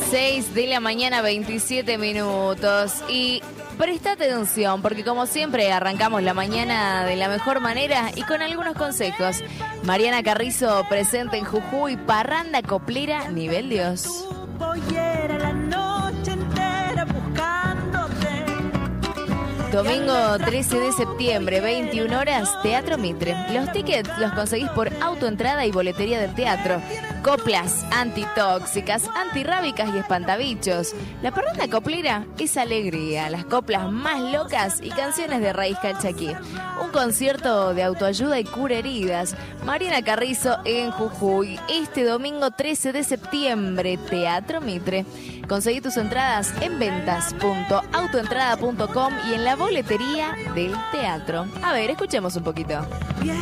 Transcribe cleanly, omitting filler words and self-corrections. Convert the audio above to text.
6 de la mañana, 27 minutos. Y presta atención, porque como siempre arrancamos la mañana de la mejor manera y con algunos consejos. Mariana Carrizo presente en Jujuy, parranda coplera nivel Dios. Domingo 13 de septiembre, 21 horas, Teatro Mitre. Los tickets los conseguís por autoentrada y boletería del teatro. Coplas antitóxicas, antirrábicas y espantabichos. La parranda coplera es alegría, las coplas más locas y canciones de raíz calchaquí. Un concierto de autoayuda y cura heridas. Mariana Carrizo en Jujuy, este domingo 13 de septiembre, Teatro Mitre. Conseguí tus entradas en ventas.autoentrada.com y en la boletería del teatro. A ver, escuchemos un poquito.